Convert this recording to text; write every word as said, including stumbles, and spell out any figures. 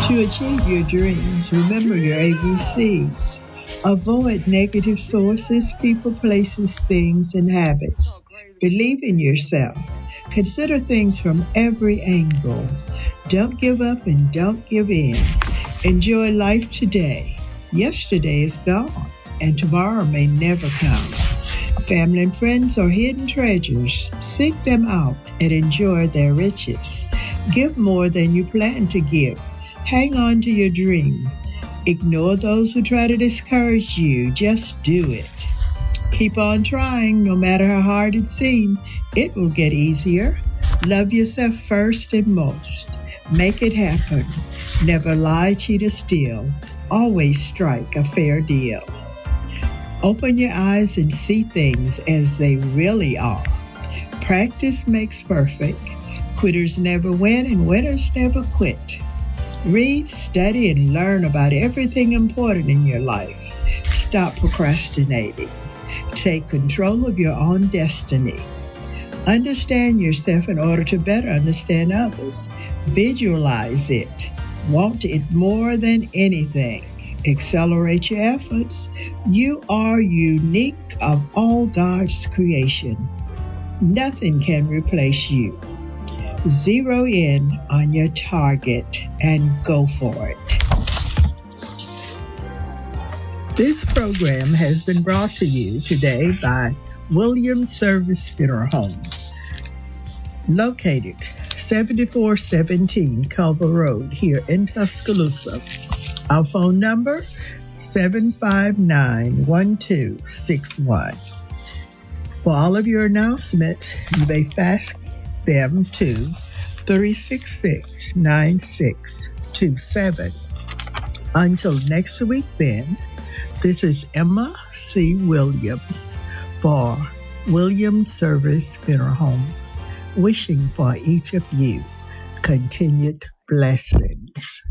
To achieve your dreams, remember your A B Cs. Avoid negative sources, people, places, things, and habits. Believe in yourself. Consider things from every angle. Don't give up and don't give in. Enjoy life today. Yesterday is gone, and tomorrow may never come. Family and friends are hidden treasures. Seek them out and enjoy their riches. Give more than you plan to give. Hang on to your dream. Ignore those who try to discourage you. Just do it. Keep on trying, no matter how hard it seems. It will get easier. Love yourself first and most. Make it happen. Never lie, cheat, or steal. Always strike a fair deal. Open your eyes and see things as they really are. Practice makes perfect. Quitters never win and winners never quit. Read, study, and learn about everything important in your life. Stop procrastinating. Take control of your own destiny. Understand yourself in order to better understand others. Visualize it. Want it more than anything. Accelerate your efforts. You are unique of all God's creation. Nothing can replace you. Zero in on your target and go for it. This program has been brought to you today by Williams Service Funeral Home, located seventy-four seventeen Culver Road here in Tuscaloosa. Our phone number, seven five nine, one two six one. For all of your announcements, you may fax them to three six six, nine six two seven. Until next week then, this is Emma C. Williams for Williams Service Funeral Home, wishing for each of you continued blessings.